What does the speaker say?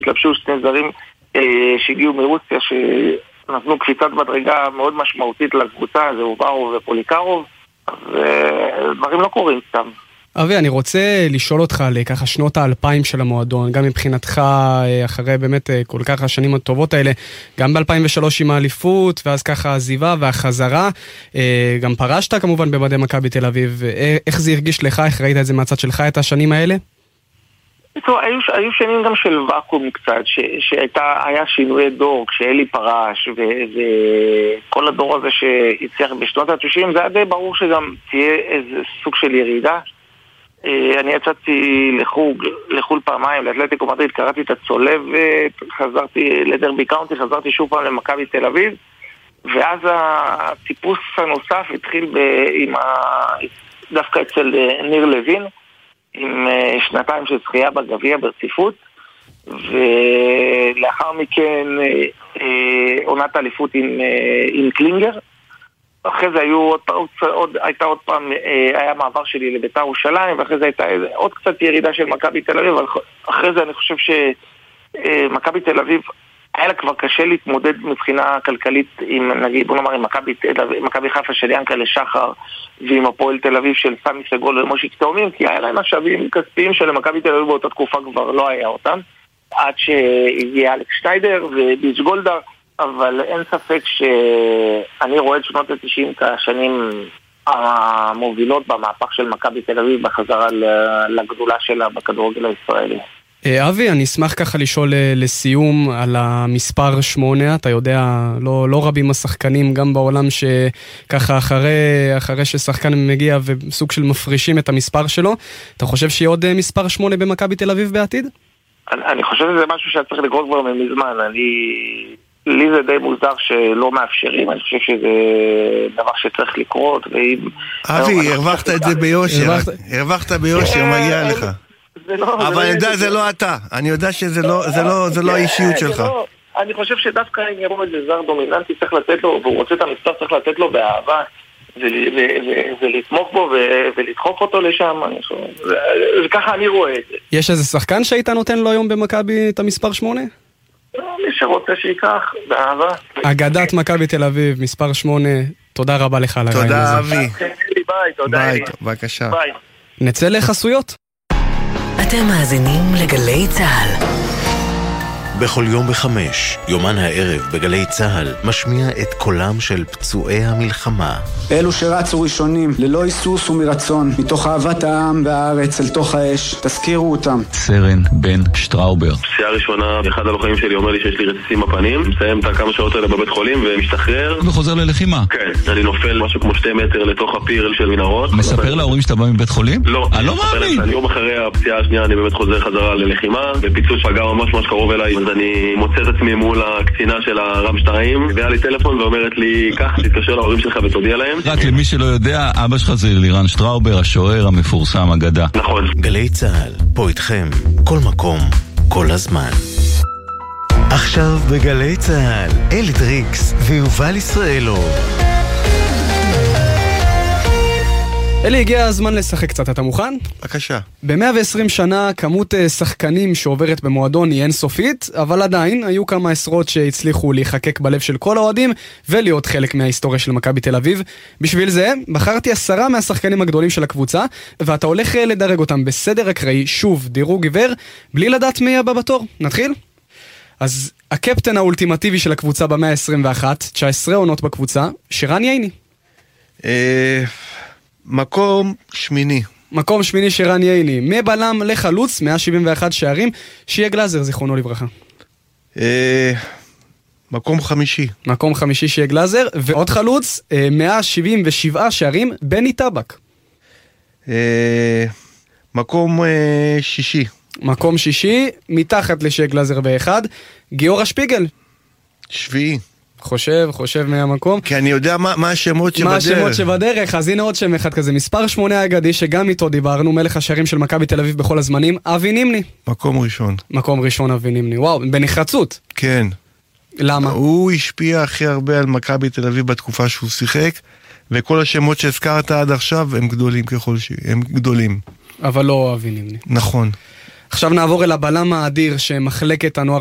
התלבשו שני זרים שהגיעו מרוסיה, שנתנו קפיצת מדרגה מאוד משמעותית לקבוצה, זה אוברוב ופוליקרוב, ודברים לא קורים סתם. אבי, אני רוצה לשאול אותך על ככה שנות ה-2000 של המועדון, גם מבחינתך, אחרי באמת כל כך השנים הטובות האלה, גם ב-2003 עם האליפות, ואז ככה העזיבה והחזרה, גם פרשת כמובן במדי מכבי תל אביב, איך זה הרגיש לך, איך ראית את זה מהצד שלך, את השנים האלה? היו שנים גם של ואקום קצת, שהיה שינוי דור, כשאלי פרש, וכל הדור הזה שהצליח בשנות ה-90, זה היה די ברור שגם תהיה איזה סוג של ירידה. אני יצאתי לחול פעמיים, לאתלטיקו מדריד, קראתי את הצולב, חזרתי לדרבי קאונטי, חזרתי שוב פעם למכבי תל אביב, ואז הטיפוס הנוסף התחיל דווקא אצל ניר לוין, עם שנתיים של זכייה בגביע ברציפות, ולאחר מכן עונת אליפות עם קלינגר. אחרי זה הייתה עוד פעם, היה מעבר שלי לבית"ר ירושלים, ואחרי זה הייתה עוד קצת ירידה של מכבי תל אביב, אבל אחרי זה אני חושב שמכבי תל אביב היה לה כבר קשה להתמודד מבחינה כלכלית עם, נגיד, בוא נאמר, עם מכבי חיפה של ינקלה שחר, ועם הפועל תל אביב של סמי סגול ומושיק תאומים, כי היה להם משאבים כספיים שלמכבי תל אביב באותה תקופה כבר לא היה אותם, עד שהגיע אלכס שניידר וביץ' גולדהר, אבל אין ספק שאני רואה את שנות ה-90 כשנים המובילות במהפך של מכבי תל אביב בחזרה לגדולה שלה בכדורגל הישראלי. אבי, אני אשמח ככה לשאול לסיום על המספר 8, אתה יודע, לא רבים השחקנים גם בעולם שככה אחרי ששחקן מגיע וסוג של מפרישים את המספר שלו, אתה חושב שיהיה עוד מספר 8 במכבי תל אביב בעתיד? אני חושב שזה משהו שצריך לקרות כבר מזמן, לי זה די מוזר שלא מאפשרים, אני חושב שזה דבר שצריך לקרות. אבי, הרווחת את זה ביושר, מגיע לך. אבל אני יודע, זה לא אתה. אני יודע שזה לא האישיות שלך. אני חושב שדווקא אם ירום איזה זר דומיננטי צריך לתת לו, והוא רוצה את המספר, צריך לתת לו באהבה, ולתמוך בו ולדחוף אותו לשם. וככה אני רואה את זה. יש איזה שחקן שהיית נותן לו היום במכבי את המספר 8? מי שרוצה שיקח, באהבה. אגדת מכבי תל אביב, מספר 8, תודה רבה לך על הרעיון הזה. תודה אבי. ביי, תודה. ביי, בבקשה. ביי. נצא לחסויות. אתם מאזינים לגלי צהל. בכל יום ב5, יומן הערב בגלי צהל, משמיע את קולם של פצועי המלחמה. אלו שרצו ראשונים, ללא היסוס ומרצון, מתוך אהבת העם והארץ אל תוך האש, תזכירו אותם. סרן בן שטראובר. פציעה ראשונה, אחד הלוחמים שלי אומר לי שיש לי רציסים בפנים, מסיים את כמה שעות האלה בבית חולים ומשתחרר. וחוזר ללחימה. כן, אני נופל משהו כמו 2 מטר לתוך הפיר של מנהרות. מספר להורים שאתה בא מבית חולים? לא. אני לא מאמין. יום אחרי הפציעה השנייה אני באמת חוזר חזרה ללחימה, ופיצוץ פגע ממש קרוב אליי, אז אני מוצא את עצמי מול הקצינה של הרם 2, והיה לי טלפון ואומרת לי, כך, תתקשר להורים שלך ותודיע להם. רק למי שלא יודע, אבא שלך זה לירן שטראובר, השוער המפורסם אגדה. נכון. גלי צהל, פה איתכם, כל מקום, כל הזמן. עכשיו בגלי צהל, אלי דריקס ויובל ישראלו. אלי, הגיע הזמן לשחק קצת, אתה מוכן? בבקשה. ב-120 שנה כמות שחקנים שעוברת במועדון היא אינסופית, אבל עדיין היו כמה עשרות שהצליחו להיחקק בלב של כל האוהדים ולהיות חלק מההיסטוריה של מכבי תל אביב. בשביל זה בחרתי 10 מהשחקנים הגדולים של הקבוצה, ואתה הולך לדרג אותם בסדר אקראי, שוב דירוג עיוור, בלי לדעת מי הבא בתור. נתחיל? אז הקפטן האולטימטיבי של הקבוצה ב-121, 19 עונות בקבוצה, שרן ייני. מקום שמיני. מקום שמיני שרן ייני. מבלם לחלוץ, 171 שערים, שיהיה גלאזר, זיכרונו לברכה. מקום חמישי. מקום חמישי שיהיה גלאזר, ועוד חלוץ, 177 שערים, בני טבק. מקום שישי. מקום שישי, מתחת לשיהיה גלאזר באחד, גיורא שפיגל. שביעי. חושב מהמקום. כי אני יודע מה השמות שבדרך. מה השמות שבדרך, אז הנה עוד שם אחד כזה. מספר 8 האגדי שגם איתו דיברנו, מלך השערים של מכבי תל אביב בכל הזמנים, אבי נימני. מקום ראשון. מקום ראשון אבי נימני, וואו, בנחרצות. כן. למה? הוא השפיע הכי הרבה על מכבי תל אביב בתקופה שהוא שיחק, וכל השמות שהזכרת עד עכשיו הם גדולים ככל שהם גדולים. אבל לא אבי נימני. נכון. עכשיו נעבור אל הבלם האדיר שמחלקת הנוער